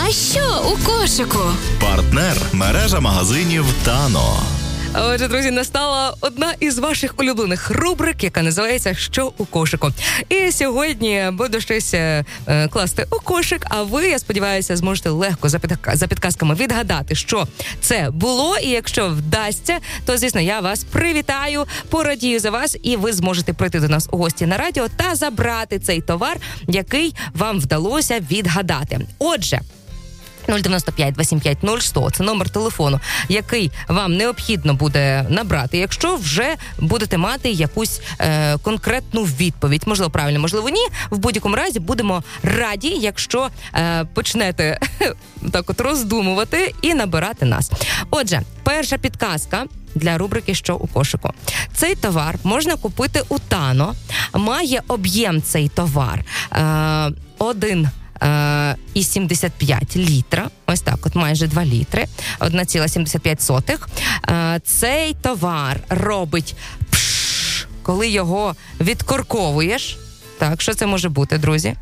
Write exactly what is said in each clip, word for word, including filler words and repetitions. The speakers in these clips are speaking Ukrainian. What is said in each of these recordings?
А що у кошику? Партнер – мережа магазинів «Тано». Отже, друзі, настала одна із ваших улюблених рубрик, яка називається «Що у кошику?». І сьогодні буду щось е, класти у кошик, а ви, я сподіваюся, зможете легко за, підка- за підказками відгадати, що це було. І якщо вдасться, то, звісно, я вас привітаю, порадію за вас, і ви зможете прийти до нас у гості на радіо та забрати цей товар, який вам вдалося відгадати. Отже, нуль дев'яносто п'ять двадцять п'ять нуль сто – це номер телефону, який вам необхідно буде набрати, якщо вже будете мати якусь е, конкретну відповідь. Можливо, правильно, можливо, ні. В будь-якому разі будемо раді, якщо е, почнете так от роздумувати і набирати нас. Отже, перша підказка для рубрики «Що у кошику?». Цей товар можна купити у «Тано». Має об'єм цей товар е, один і сімдесят п'ять літра, ось так, от майже два літри, одна ціла сімдесят п'ять сотих. Цей товар робить пш, коли його відкорковуєш. Так, що це може бути, друзі?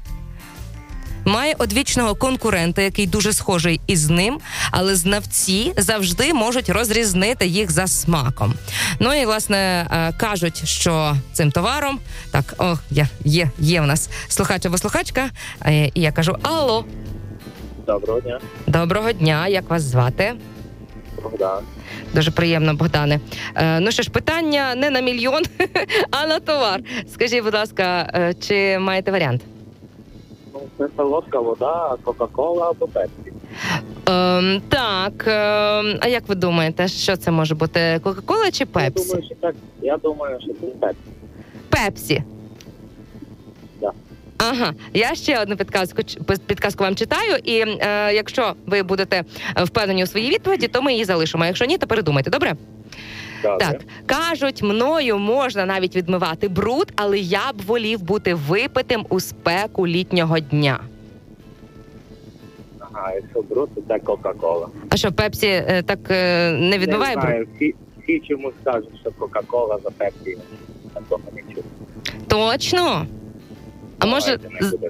Має одвічного конкурента, який дуже схожий із ним, але знавці завжди можуть розрізнити їх за смаком. Ну і, власне, кажуть, що цим товаром... Так, о, є, є, є у нас слухач або слухачка, і я кажу «Алло». Доброго дня. Доброго дня, як вас звати? Богдан. Дуже приємно, Богдане. Е, ну що ж, питання не на мільйон, а на товар. Скажіть, будь ласка, чи маєте варіант? Ну, це солодка вода, Кока-Кола або Пепсі. Ем, так, ем, а як ви думаєте, що це може бути? Кока-Кола чи Пепсі? Я думаю, що так. Я думаю, що це Пепсі. Пепсі? Так. Ага, я ще одну підказку, підказку вам читаю, і е, якщо ви будете впевнені у своїй відповіді, то ми її залишимо. Якщо ні, то передумайте, добре? Добре. Так, кажуть, мною можна навіть відмивати бруд, але я б волів бути випитим у спеку літнього дня. Ага, якщо бруд, то це Кока-Кола. А що, Пепсі е, так е, не відмиває не бруд? знаю, всі, всі чомусь кажуть, що Кока-Кола за Пепсі. Такого не чую. Точно? А може... Давайте, не буде.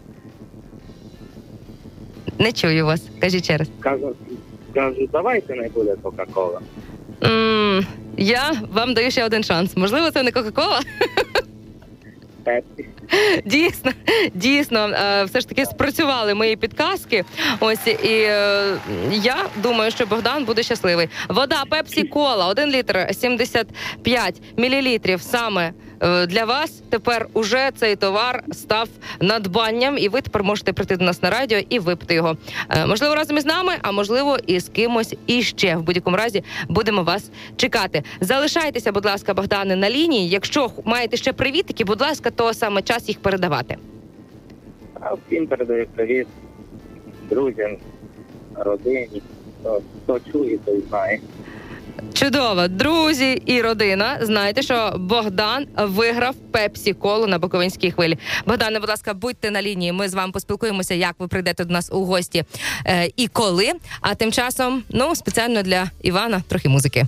Не чую вас, кажіть ще раз. Кажу, кажу, давайте не буде Кока-Кола. М, я вам даю ще один шанс. Можливо, це не Кока-Кола? Пепсі. Дійсно, дійсно, все ж таки спрацювали мої підказки. Ось, і е, я думаю, що Богдан буде щасливий. Вода Пепсі-Кола, один літр, сімдесят п'ять мілілітрів саме е, для вас. Тепер уже цей товар став надбанням, і ви тепер можете прийти до нас на радіо і випити його. Е, можливо, разом із нами, а можливо, і з кимось іще. В будь-якому разі будемо вас чекати. Залишайтеся, будь ласка, Богдане, на лінії. Якщо маєте ще привітики, будь ласка, то саме час їх передавати. А всім передаю привіт друзям, родині. Хто, хто чує, той знає. Чудово. Друзі і родина, знаєте, що Богдан виграв Пепсі-Колу на Буковинській хвилі. Богдане, будь ласка, будьте на лінії. Ми з вами поспілкуємося, як ви прийдете до нас у гості е, і коли. А тим часом, ну, спеціально для Івана, трохи музики.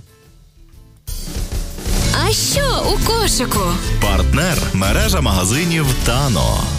А що у кошику? Партнер – мережа магазинів «Тано».